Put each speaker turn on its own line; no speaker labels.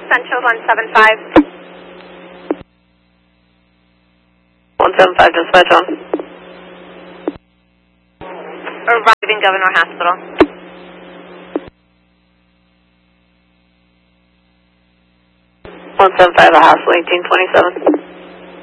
Central 175.
175, dispatch on.
Arriving Governor Hospital.
175, a house, 1827.